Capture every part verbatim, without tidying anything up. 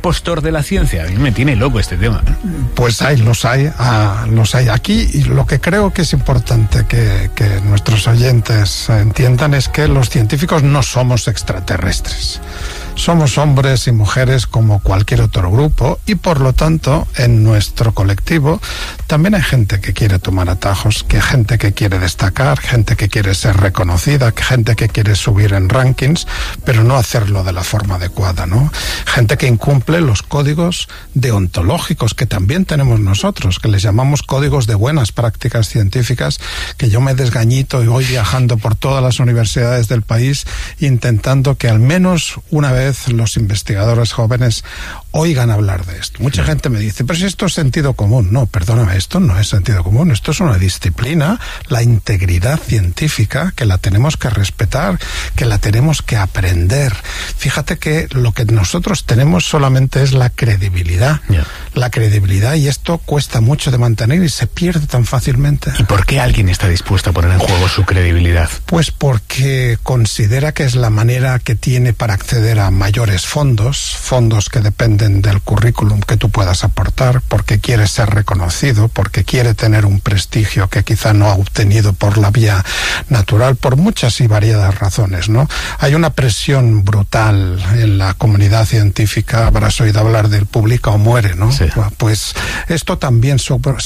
impostor de la ciencia? A mí me tiene loco este tema. Pues hay, los hay, ah, los hay aquí, y lo que creo que es importante que, que nuestros oyentes entiendan es que los científicos no somos extraterrestres. Somos hombres y mujeres como cualquier otro grupo, y por lo tanto en nuestro colectivo también hay gente que quiere tomar atajos, que hay gente que quiere destacar, gente que quiere ser reconocida, gente que quiere subir en rankings, pero no hacerlo de la forma adecuada, ¿no? Gente que incumple los códigos deontológicos que también tenemos nosotros, que les llamamos códigos de buenas prácticas científicas, que yo me desgañito y voy viajando por todas las universidades del país intentando que al menos una vez los investigadores jóvenes oigan hablar de esto. Mucha sí. gente me dice, pero si esto es sentido común. No, perdóname, esto no es sentido común, esto es una disciplina, la integridad científica, que la tenemos que respetar, que la tenemos que aprender. Fíjate que lo que nosotros tenemos solamente es la credibilidad, yeah. la credibilidad, y esto cuesta mucho de mantener y se pierde tan fácilmente. ¿Y por qué alguien está dispuesto a poner en juego su credibilidad? Pues porque considera que es la manera que tiene para acceder a mayores fondos, fondos que dependen del currículum que tú puedas aportar, porque quiere ser reconocido, porque quiere tener un prestigio que quizá no ha obtenido por la vía natural, por muchas y variadas razones, ¿no? Hay una presión brutal en la comunidad científica. Habrás oído hablar del publica o muere, ¿no? Sí. Pues esto también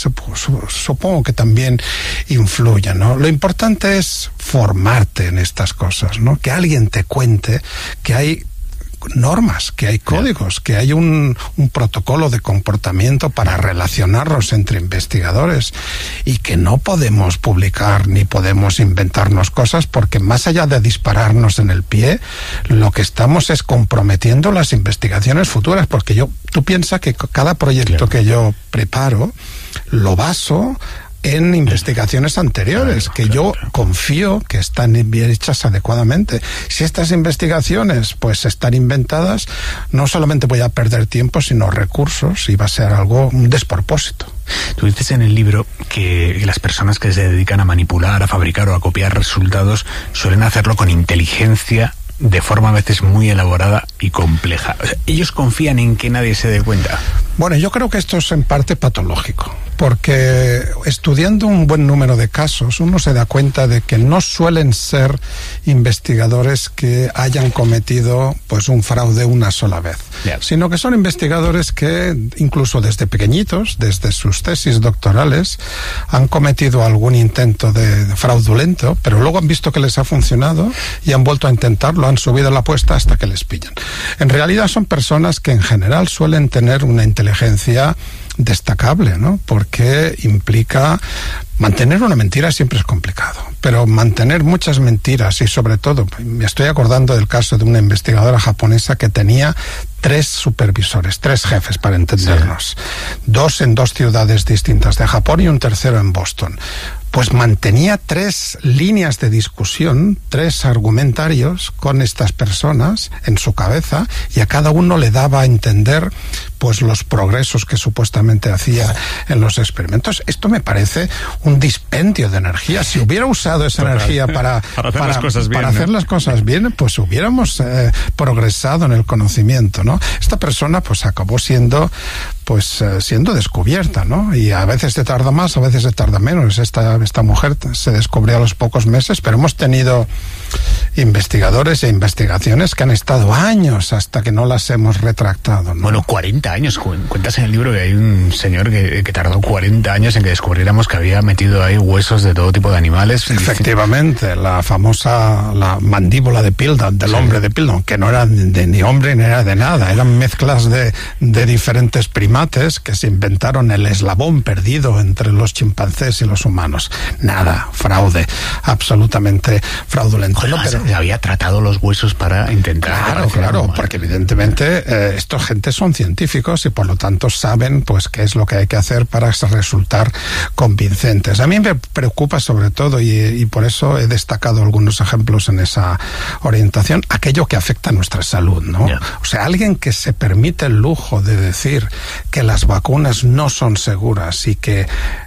supongo que también influye, ¿no? Lo importante es formarte en estas cosas, ¿no? Que alguien te cuente que hay normas, que hay códigos, que hay un, un protocolo de comportamiento para relacionarnos entre investigadores, y que no podemos publicar ni podemos inventarnos cosas, porque más allá de dispararnos en el pie, lo que estamos es comprometiendo las investigaciones futuras, porque yo, tú piensas que cada proyecto que yo preparo lo baso en investigaciones anteriores, claro, que claro, yo claro. confío que están bien hechas adecuadamente. Si estas investigaciones pues están inventadas, no solamente voy a perder tiempo, sino recursos, y va a ser algo, un despropósito. Tú dices en el libro que las personas que se dedican a manipular, a fabricar o a copiar resultados suelen hacerlo con inteligencia, de forma a veces muy elaborada y compleja. O sea, ¿ellos confían en que nadie se dé cuenta? Bueno, yo creo que esto es en parte patológico, porque estudiando un buen número de casos uno se da cuenta de que no suelen ser investigadores que hayan cometido pues un fraude una sola vez, yeah. sino que son investigadores que incluso desde pequeñitos, desde sus tesis doctorales, han cometido algún intento de, de fraudulento, pero luego han visto que les ha funcionado y han vuelto a intentarlo, han subido la apuesta hasta que les pillan. En realidad son personas que en general suelen tener una inteligencia destacable, ¿no? Porque implica mantener una mentira siempre es complicado, pero mantener muchas mentiras, y sobre todo, me estoy acordando del caso de una investigadora japonesa que tenía tres supervisores, tres jefes para entendernos, sí. dos en dos ciudades distintas de Japón y un tercero en Boston. Pues mantenía tres líneas de discusión, tres argumentarios con estas personas en su cabeza, y a cada uno le daba a entender pues los progresos que supuestamente hacía en los experimentos. Esto me parece un dispendio de energía. Si hubiera usado esa Total. energía para, para hacer, para, las, cosas bien, para ¿no? hacer las cosas bien, pues hubiéramos eh, progresado en el conocimiento, ¿no? Esta persona pues acabó siendo pues eh, siendo descubierta, ¿no? Y a veces te tarda más, a veces te tarda menos. Esta, esta mujer se descubrió a los pocos meses, pero hemos tenido investigadores e investigaciones que han estado años hasta que no las hemos retractado, ¿no? Bueno, cuarenta años. Cuentas en el libro que hay un señor que, que tardó cuarenta años en que descubriéramos que había metido ahí huesos de todo tipo de animales. Efectivamente, la famosa la mandíbula de Piltdown, del sí. hombre de Piltdown, que no era de ni hombre ni era de nada, eran mezclas de, de diferentes primates que se inventaron el eslabón perdido entre los chimpancés y los humanos. Nada, fraude, absolutamente fraudulento. Bueno, ¿no? Pero se había tratado los huesos para intentar... Claro, claro, porque evidentemente eh, estos gentes son científicos y por lo tanto saben pues qué es lo que hay que hacer para resultar convincentes. A mí me preocupa sobre todo, y, y por eso he destacado algunos ejemplos en esa orientación, aquello que afecta a nuestra salud, ¿no? Yeah. O sea, alguien que se permite el lujo de decir que las vacunas no son seguras y que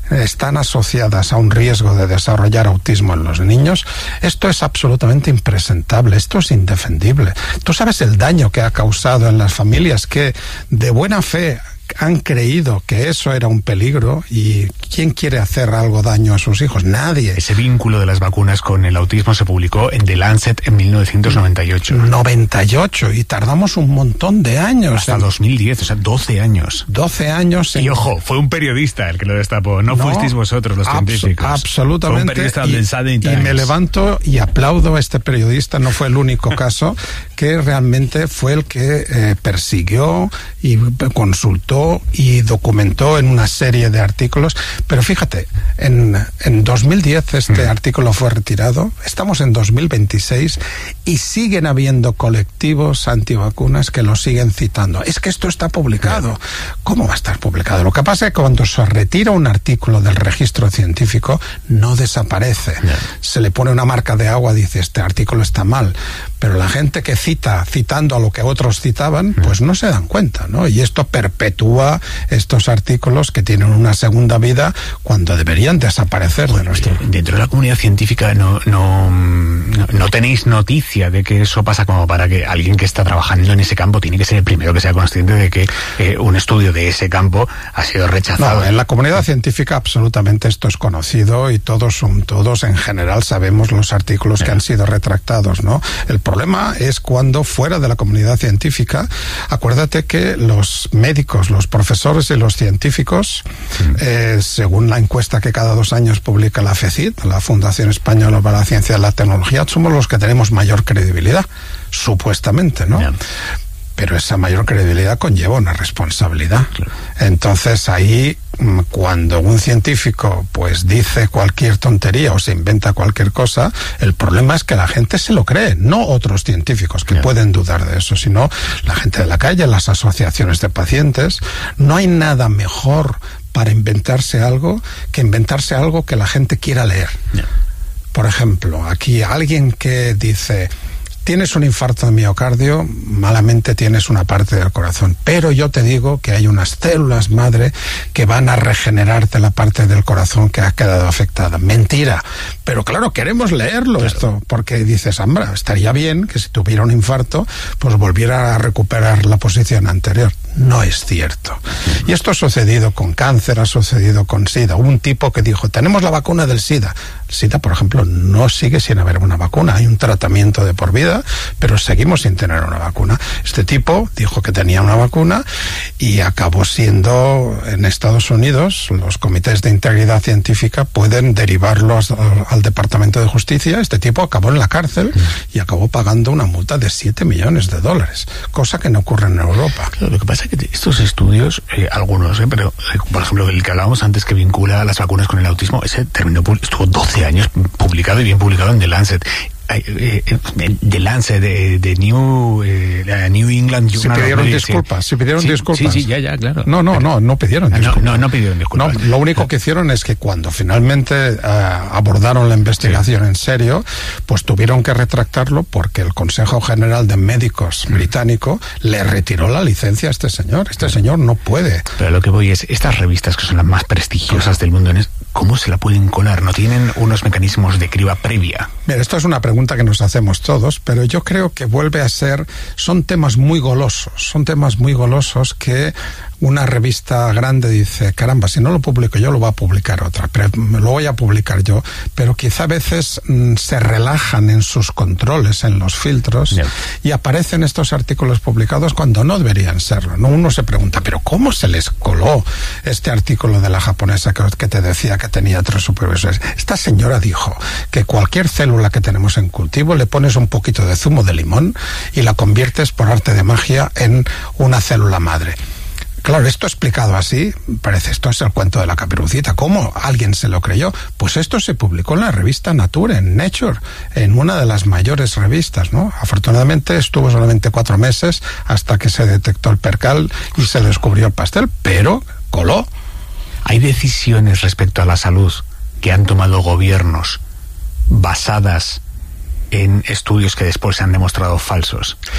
están asociadas a un riesgo de desarrollar autismo en los niños, esto es absolutamente impresentable, esto es indefendible. ¿Tú sabes el daño que ha causado en las familias que de buena fe han creído que eso era un peligro? ¿Y quién quiere hacer algo daño a sus hijos? Nadie. Ese vínculo de las vacunas con el autismo se publicó en The Lancet en mil novecientos noventa y ocho. noventa y ocho, y tardamos un montón de años. Hasta en... dos mil diez, o sea, doce años. doce años. En... Y ojo, fue un periodista el que lo destapó, no, no fuisteis vosotros los abs- científicos. Absolutamente. Fue un periodista y, del Sunday Times. Y me levanto y aplaudo a este periodista, no fue el único caso, que realmente fue el que eh, persiguió y consultó y documentó en una serie de artículos. Pero fíjate, en, en dos mil diez este mm. artículo fue retirado, estamos en dos mil veintiséis y siguen habiendo colectivos antivacunas que lo siguen citando. Es que esto está publicado. ¿Cómo va a estar publicado? Lo que pasa es que cuando se retira un artículo del registro científico, no desaparece. Yeah. Se le pone una marca de agua, dice, este artículo está mal. Pero la gente que cita, citando a lo que otros citaban, pues no se dan cuenta, ¿no? Y esto perpetúa estos artículos que tienen una segunda vida cuando deberían desaparecer de nuestro... Dentro de la comunidad científica no, no, no, no tenéis noticia de que eso pasa, como para que alguien que está trabajando en ese campo tiene que ser el primero que sea consciente de que eh, un estudio de ese campo ha sido rechazado. No, en la comunidad científica absolutamente esto es conocido y todos son todos en general sabemos los artículos que han sido retractados, ¿no? El El problema es cuando fuera de la comunidad científica, acuérdate que los médicos, los profesores y los científicos, sí. eh, según la encuesta que cada dos años publica la FECIT, la Fundación Española para la Ciencia y la Tecnología, somos los que tenemos mayor credibilidad, supuestamente, ¿no? Yeah. Pero esa mayor credibilidad conlleva una responsabilidad. Claro. Entonces ahí, cuando un científico pues dice cualquier tontería o se inventa cualquier cosa, el problema es que la gente se lo cree, no otros científicos que yeah. pueden dudar de eso, sino la gente de la calle, las asociaciones de pacientes. No hay nada mejor para inventarse algo que inventarse algo que la gente quiera leer. Yeah. Por ejemplo, aquí alguien que dice... Tienes un infarto de miocardio, malamente tienes una parte del corazón, pero yo te digo que hay unas células madre que van a regenerarte la parte del corazón que ha quedado afectada. Mentira. Pero claro, queremos leerlo claro. esto, porque dices, hombre, estaría bien que si tuviera un infarto, pues volviera a recuperar la posición anterior. No es cierto. Y esto ha sucedido con cáncer, ha sucedido con SIDA. Hubo un tipo que dijo, tenemos la vacuna del SIDA. El SIDA, por ejemplo, no sigue sin haber una vacuna. Hay un tratamiento de por vida, pero seguimos sin tener una vacuna. Este tipo dijo que tenía una vacuna y acabó siendo, en Estados Unidos, los comités de integridad científica pueden derivarlo al, al Departamento de Justicia. Este tipo acabó en la cárcel y acabó pagando una multa de siete millones de dólares, cosa que no ocurre en Europa. Claro, lo que pasa es que estos estudios, eh, algunos, eh, pero eh, por ejemplo el que hablábamos antes que vincula las vacunas con el autismo, ese terminó, estuvo doce años publicado y bien publicado en The Lancet. Eh, eh, de Lancet, de, de New, eh, New England Journal. Se pidieron disculpas, se pidieron sí, disculpas. Sí, sí, ya, ya, claro. No, no, no, no pidieron disculpas. No, no, no pidieron disculpas. No, lo único que hicieron es que cuando finalmente uh, abordaron la investigación sí. en serio, pues tuvieron que retractarlo porque el Consejo General de Médicos mm. británico le retiró la licencia a este señor. Este señor no puede. Pero lo que voy es, estas revistas que son las más prestigiosas del mundo, ¿cómo se la pueden colar? ¿No tienen unos mecanismos de criba previa? Mira, esto es una pregunta que nos hacemos todos, pero yo creo que vuelve a ser, son temas muy golosos, son temas muy golosos que una revista grande dice, caramba, si no lo publico yo, lo va a publicar otra, pero lo voy a publicar yo, pero quizá a veces mm, se relajan en sus controles, en los filtros, yeah. y aparecen estos artículos publicados cuando no deberían serlo, ¿no? Uno se pregunta, pero ¿cómo se les coló este artículo de la japonesa que, que te decía que tenía tres supervisores? Esta señora dijo que cualquier célula que tenemos en cultivo le pones un poquito de zumo de limón y la conviertes por arte de magia en una célula madre. Claro, esto explicado así, parece esto es el cuento de la Caperucita. ¿Cómo alguien se lo creyó? Pues esto se publicó en la revista Nature, en Nature, en una de las mayores revistas, ¿no? Afortunadamente estuvo solamente cuatro meses hasta que se detectó el percal y se descubrió el pastel, pero coló. Hay decisiones respecto a la salud que han tomado gobiernos basadas en estudios que después se han demostrado falsos.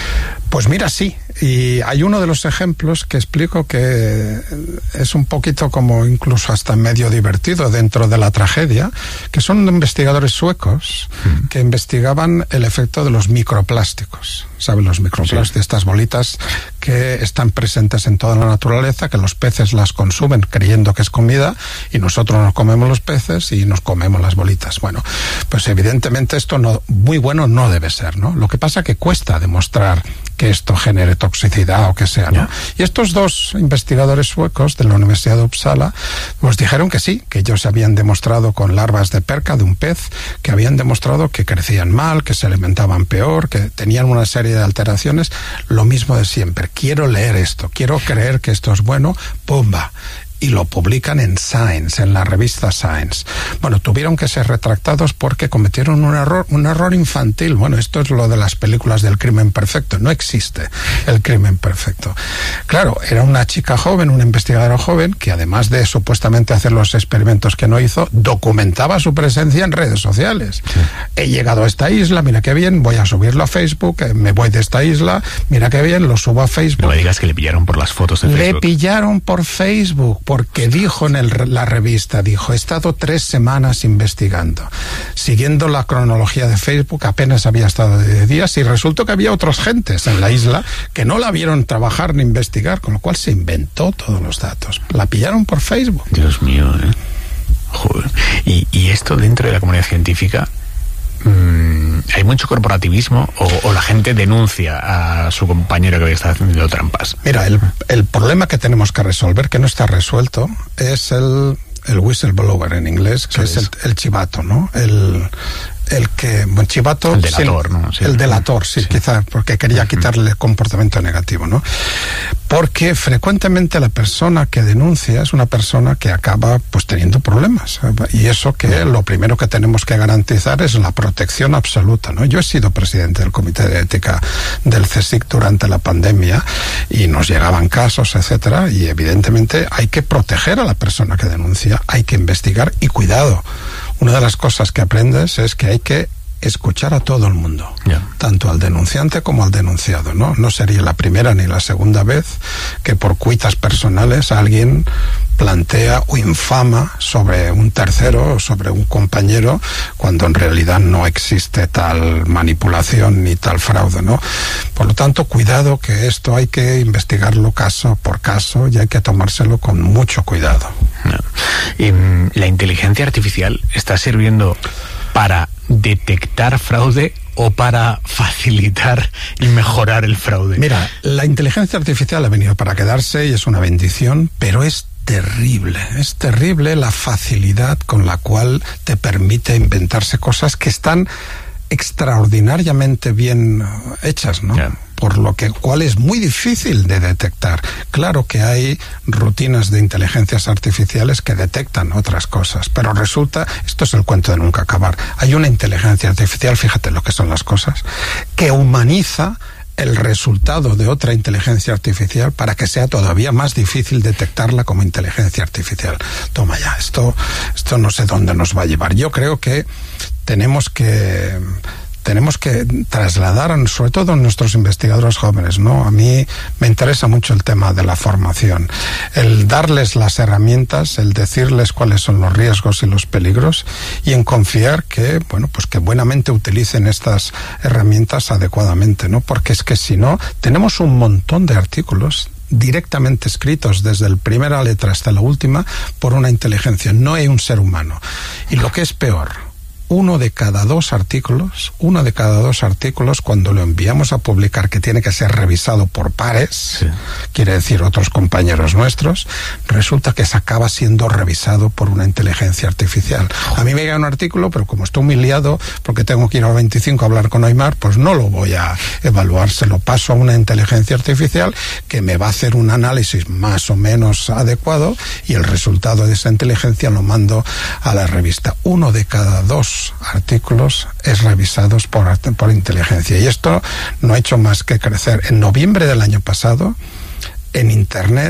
Pues mira, sí. Y hay uno de los ejemplos que explico que es un poquito como incluso hasta medio divertido dentro de la tragedia, que son investigadores suecos mm. que investigaban el efecto de los microplásticos. ¿Saben? Los microplásticos, sí. Estas bolitas que están presentes en toda la naturaleza, que los peces las consumen creyendo que es comida y nosotros nos comemos los peces y nos comemos las bolitas. Bueno, pues evidentemente esto no, muy bueno no debe ser, ¿no? Lo que pasa que cuesta demostrar que esto genere toxicidad o que sea, ¿no? Yeah. Y estos dos investigadores suecos de la Universidad de Uppsala pues dijeron que sí, que ellos habían demostrado con larvas de perca de un pez, que habían demostrado que crecían mal, que se alimentaban peor, que tenían una serie de alteraciones. Lo mismo de siempre, quiero leer esto, quiero creer que esto es bueno, ¡pumba! Y lo publican en Science, en la revista Science. Bueno, tuvieron que ser retractados porque cometieron un error, un error infantil. Bueno, esto es lo de las películas del crimen perfecto. No existe el crimen perfecto. Claro, era una chica joven, una investigadora joven, que además de supuestamente hacer los experimentos que no hizo, documentaba su presencia en redes sociales. Sí. He llegado a esta isla, mira qué bien, voy a subirlo a Facebook, me voy de esta isla, mira qué bien, lo subo a Facebook. No me digas que le pillaron por las fotos de Facebook. Le pillaron por Facebook. Porque dijo en el, la revista, dijo, he estado tres semanas investigando. Siguiendo la cronología de Facebook, apenas había estado de días y resultó que había otras gentes en la isla que no la vieron trabajar ni investigar, con lo cual se inventó todos los datos. La pillaron por Facebook. Dios mío, ¿eh? Joder. Y, y esto dentro de la comunidad científica... ¿hay mucho corporativismo o, o la gente denuncia a su compañero que está haciendo trampas? Mira, el, el problema que tenemos que resolver, que no está resuelto, es el, el whistleblower en inglés, que es el, el chivato, ¿no? El, el que, bueno, chivato... El delator, sí, ¿no? Sí. El delator, sí, sí. Quizá porque quería quitarle el comportamiento negativo, ¿no? Porque frecuentemente la persona que denuncia es una persona que acaba, pues, teniendo problemas. Y eso que lo primero que tenemos que garantizar es la protección absoluta, ¿no? Yo he sido presidente del Comité de Ética del CSIC durante la pandemia y nos llegaban casos, etcétera, y evidentemente hay que proteger a la persona que denuncia, hay que investigar y cuidado. Una de las cosas que aprendes es que hay que escuchar a todo el mundo, yeah. tanto al denunciante como al denunciado, ¿no? No sería la primera ni la segunda vez que por cuitas personales alguien plantea o infama sobre un tercero o sobre un compañero cuando en realidad no existe tal manipulación ni tal fraude, ¿no? Por lo tanto, cuidado, que esto hay que investigarlo caso por caso y hay que tomárselo con mucho cuidado. No. Y, ¿la inteligencia artificial está sirviendo para detectar fraude o para facilitar y mejorar el fraude? Mira, la inteligencia artificial ha venido para quedarse y es una bendición, pero es terrible, es terrible la facilidad con la cual te permite inventarse cosas que están extraordinariamente bien hechas, ¿no? Yeah. Por lo que cual es muy difícil de detectar. Claro que hay rutinas de inteligencias artificiales que detectan otras cosas, pero resulta, esto es el cuento de nunca acabar, hay una inteligencia artificial, fíjate lo que son las cosas, que humaniza el resultado de otra inteligencia artificial para que sea todavía más difícil detectarla como inteligencia artificial. Toma ya, esto, esto no sé dónde nos va a llevar. Yo creo que tenemos que... tenemos que trasladar, sobre todo a nuestros investigadores jóvenes, ¿no? A mí me interesa mucho el tema de la formación. El darles las herramientas, el decirles cuáles son los riesgos y los peligros y en confiar que, bueno, pues que buenamente utilicen estas herramientas adecuadamente, ¿no? Porque es que si no, tenemos un montón de artículos directamente escritos desde la primera letra hasta la última por una inteligencia. No hay un ser humano. Y lo que es peor, uno de cada dos artículos, uno de cada dos artículos, cuando lo enviamos a publicar, que tiene que ser revisado por pares, sí. quiere decir otros compañeros nuestros, resulta que se acaba siendo revisado por una inteligencia artificial. A mí me llega un artículo, pero como estoy muy liado, porque tengo que ir a veinticinco a hablar con Aymar, pues no lo voy a evaluar, se lo paso a una inteligencia artificial que me va a hacer un análisis más o menos adecuado y el resultado de esa inteligencia lo mando a la revista. Uno de cada dos artículos es revisados por, por inteligencia y esto no ha hecho más que crecer. En noviembre del año pasado, en Internet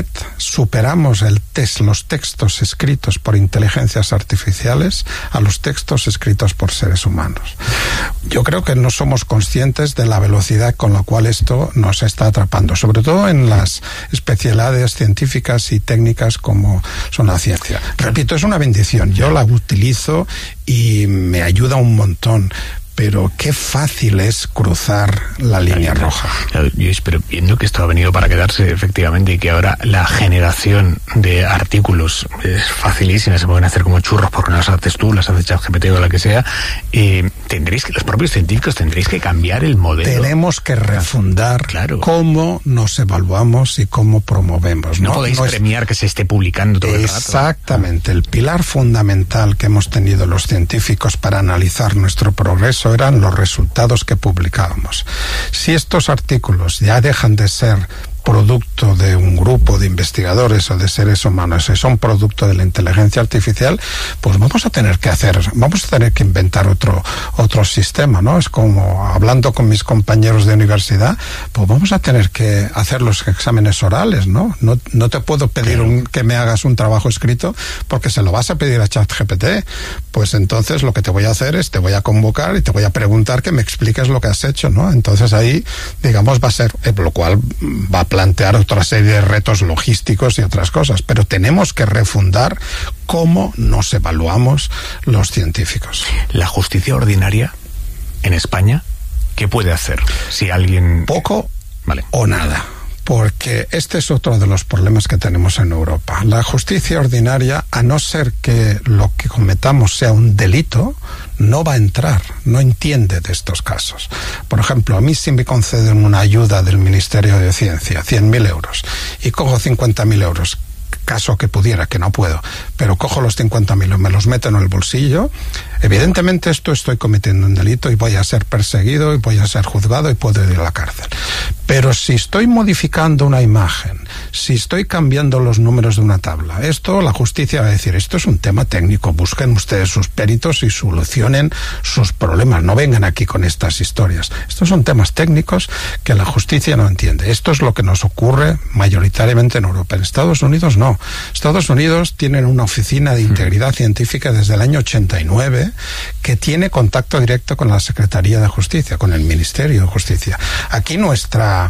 superamos el test, los textos escritos por inteligencias artificiales a los textos escritos por seres humanos. Yo creo que no somos conscientes de la velocidad con la cual esto nos está atrapando, sobre todo en las especialidades científicas y técnicas como son la ciencia. Repito, es una bendición. Yo la utilizo y me ayuda un montón. Pero qué fácil es cruzar la línea roja. Claro, yo espero, viendo que esto ha venido para quedarse, efectivamente, y que ahora la generación de artículos es facilísima, se pueden hacer como churros porque no las haces tú, las hace ChatGPT o la que sea, eh, tendréis que, los propios científicos tendréis que cambiar el modelo. Tenemos que refundar claro. cómo nos evaluamos y cómo promovemos. No, no podéis no premiar es... que se esté publicando todo el rato. Exactamente. El pilar fundamental que hemos tenido los científicos para analizar nuestro progreso eran los resultados que publicábamos. Si estos artículos ya dejan de ser producto de un grupo de investigadores o de seres humanos y son producto de la inteligencia artificial, pues vamos a tener que hacer, vamos a tener que inventar otro otro sistema, ¿no? Es como hablando con mis compañeros de universidad, pues vamos a tener que hacer los exámenes orales, ¿no? No, no te puedo pedir un, que me hagas un trabajo escrito porque se lo vas a pedir a ChatGPT. Pues entonces lo que te voy a hacer es te voy a convocar y te voy a preguntar que me expliques lo que has hecho, ¿no? Entonces ahí, digamos, va a ser, eh, lo cual va a plantear otra serie de retos logísticos y otras cosas, pero tenemos que refundar cómo nos evaluamos los científicos. La justicia ordinaria en España, ¿qué puede hacer si alguien... Poco vale. o nada. Porque este es otro de los problemas que tenemos en Europa. La justicia ordinaria, a no ser que lo que cometamos sea un delito, no va a entrar, no entiende de estos casos. Por ejemplo, a mí si me conceden una ayuda del Ministerio de Ciencia, cien mil euros, y cojo cincuenta mil euros, caso que pudiera, que no puedo, pero cojo los cincuenta mil y me los meto en el bolsillo, evidentemente esto estoy cometiendo un delito y voy a ser perseguido y voy a ser juzgado y puedo ir a la cárcel. Pero si estoy modificando una imagen, si estoy cambiando los números de una tabla, esto la justicia va a decir, esto es un tema técnico, busquen ustedes sus peritos y solucionen sus problemas, no vengan aquí con estas historias. Estos son temas técnicos que la justicia no entiende. Esto es lo que nos ocurre mayoritariamente en Europa. En Estados Unidos no. Estados Unidos tienen una oficina de integridad científica desde el año ochenta y nueve que tiene contacto directo con la Secretaría de Justicia, con el Ministerio de Justicia. Aquí nuestra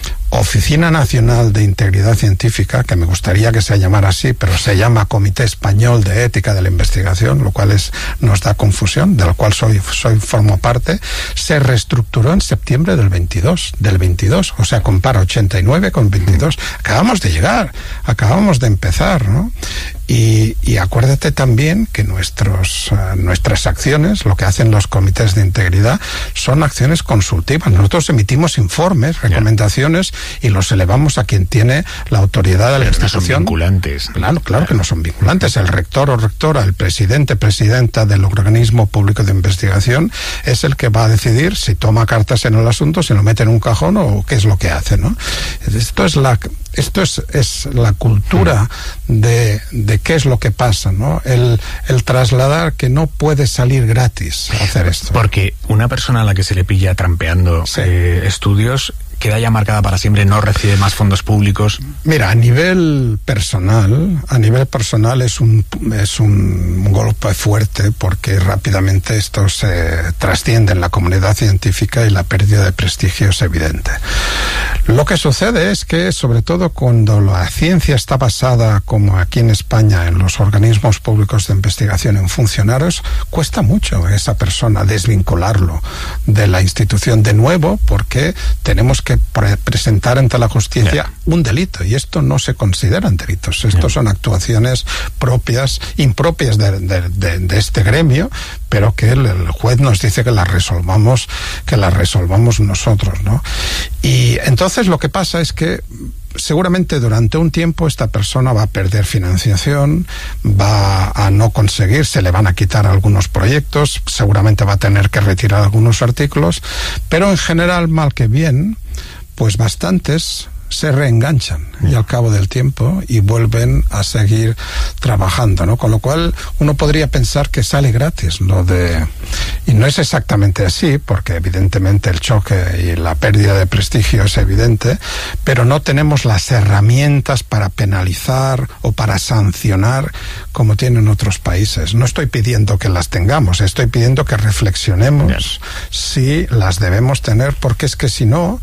Oficina Nacional de Integridad Científica, que me gustaría que se llamara así, pero se llama Comité Español de Ética de la Investigación, lo cual es, nos da confusión, del cual soy, soy formo parte, se reestructuró en septiembre del veintidós, del veintidós, o sea, compara ochenta y nueve con veintidós. Acabamos de llegar, acabamos de empezar, ¿no? Y, y acuérdate también que nuestros, uh, nuestras acciones, lo que hacen los comités de integridad, son acciones consultivas. Nosotros emitimos informes, recomendaciones, y los elevamos a quien tiene la autoridad de la institución. No son vinculantes. Claro, claro que no son vinculantes. El rector o rectora, el presidente, presidenta del organismo público de investigación es el que va a decidir si toma cartas en el asunto, si lo mete en un cajón o qué es lo que hace, ¿no? Esto es la... Esto es, es la cultura de, de qué es lo que pasa, ¿no? El, el trasladar que no puede salir gratis a hacer esto. Porque una persona a la que se le pilla trampeando sí. eh, estudios queda ya marcada para siempre, no recibe más fondos públicos. Mira, a nivel personal, a nivel personal es un es un golpe fuerte porque rápidamente esto se trasciende en la comunidad científica y la pérdida de prestigio es evidente. Lo que sucede es que, sobre todo cuando la ciencia está basada, como aquí en España, en los organismos públicos de investigación, en funcionarios, cuesta mucho a esa persona desvincularlo de la institución de nuevo porque tenemos que que pre presentar ante la justicia yeah. un delito, y esto no se consideran delitos, estos yeah. son actuaciones propias, impropias de, de, de, de este gremio, pero que el, el juez nos dice que las resolvamos, que las resolvamos nosotros, ¿no? Y entonces lo que pasa es que seguramente durante un tiempo esta persona va a perder financiación, va a no conseguir, se le van a quitar algunos proyectos, seguramente va a tener que retirar algunos artículos, pero en general, mal que bien, pues bastantes se reenganchan y al cabo del tiempo y vuelven a seguir trabajando, ¿no? Con lo cual uno podría pensar que sale gratis lo de... Y no es exactamente así, porque evidentemente el choque y la pérdida de prestigio es evidente, pero no tenemos las herramientas para penalizar o para sancionar como tienen otros países. No estoy pidiendo que las tengamos, estoy pidiendo que reflexionemos si las debemos tener, porque es que si no,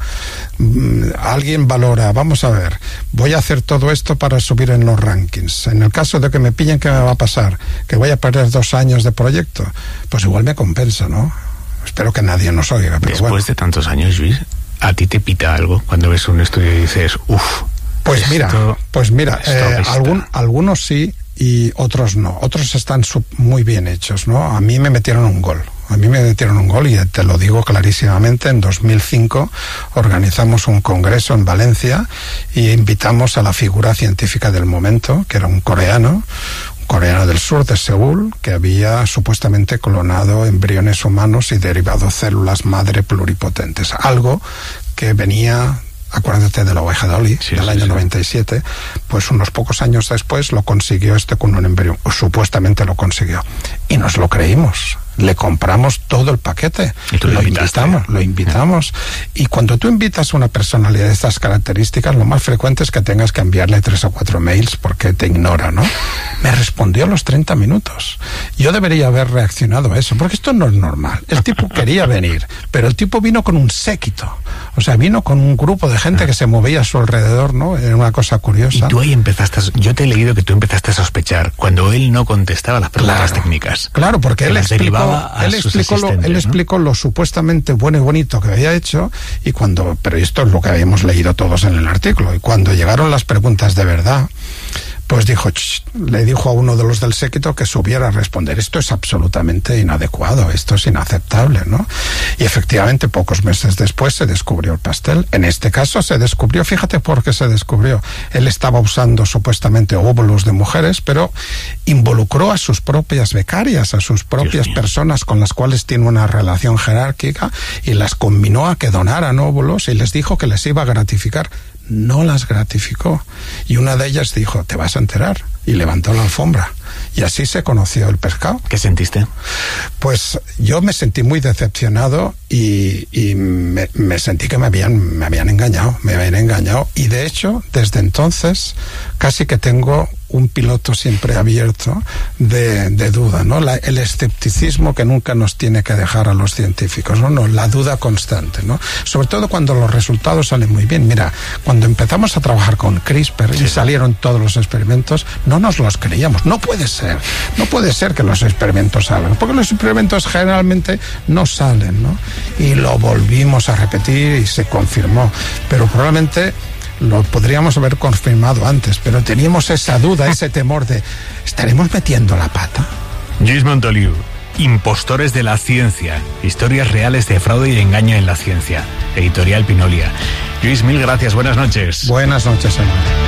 alguien valora, vamos a ver, voy a hacer todo esto para subir en los rankings. En el caso de que me pillen, ¿qué me va a pasar? ¿Que voy a perder dos años de proyecto? Pues igual me compensa, ¿no? Espero que nadie nos oiga. Pero Después bueno. de tantos años, Luis, ¿a ti te pita algo cuando ves un estudio y dices, uff? Pues esto, mira, pues mira, eh, algún, algunos sí y otros no. Otros están sub, muy bien hechos, ¿no? A mí me metieron un gol. A mí me metieron un gol y te lo digo clarísimamente. En dos mil cinco organizamos un congreso en Valencia y invitamos a la figura científica del momento, que era un coreano, un coreano del sur de Seúl, que había supuestamente clonado embriones humanos y derivado células madre pluripotentes. Algo que venía... Acuérdate de la oveja Dolly, sí, del sí, año sí. noventa y siete, pues unos pocos años después lo consiguió este con un embrión, o supuestamente lo consiguió. Y nos lo creímos. Le compramos todo el paquete. ¿Y tú lo invitamos, lo invitamos. Y cuando tú invitas a una personalidad de estas características, lo más frecuente es que tengas que enviarle tres o cuatro mails porque te ignora, ¿no? Me respondió a los treinta minutos. Yo debería haber reaccionado a eso, porque esto no es normal. El tipo quería venir, pero el tipo vino con un séquito. O sea, vino con un grupo de gente que se movía a su alrededor, ¿no? Era una cosa curiosa. Y tú ahí empezaste, a, yo te he leído que tú empezaste a sospechar cuando él no contestaba las preguntas claro, técnicas. Claro, porque él explicó, él, explicó lo, él explicó ¿no? lo supuestamente bueno y bonito que había hecho, y cuando, pero esto es lo que habíamos leído todos en el artículo, y cuando llegaron las preguntas de verdad, pues dijo, le dijo a uno de los del séquito que subiera a responder. Esto es absolutamente inadecuado, esto es inaceptable, ¿no? Y efectivamente, pocos meses después se descubrió el pastel. En este caso se descubrió, fíjate por qué se descubrió. Él estaba usando supuestamente óvulos de mujeres, pero involucró a sus propias becarias, a sus propias personas con las cuales tiene una relación jerárquica, y las combinó a que donaran óvulos y les dijo que les iba a gratificar. No las gratificó. Y una de ellas dijo, te vas a enterar. Y levantó la alfombra. Y así se conoció el pescado. ¿Qué sentiste? Pues yo me sentí muy decepcionado y, y me, me sentí que me habían, me habían engañado, me habían engañado. Y de hecho, desde entonces, casi que tengo un piloto siempre abierto de, de duda, ¿no? La, el escepticismo que nunca nos tiene que dejar a los científicos, ¿no? No, la duda constante, ¿no? Sobre todo cuando los resultados salen muy bien. Mira, cuando empezamos a trabajar con CRISPR sí. y salieron todos los experimentos, no nos los creíamos. No puede ser, no puede ser que los experimentos salgan, porque los experimentos generalmente no salen, ¿no? Y lo volvimos a repetir y se confirmó, pero probablemente lo podríamos haber confirmado antes, pero teníamos esa duda, ese temor de ¿estaremos metiendo la pata? Lluís Montoliu, Impostores de la ciencia, historias reales de fraude y engaño en la ciencia, editorial Pinolia. Lluís, mil gracias, buenas noches. Buenas noches, señor.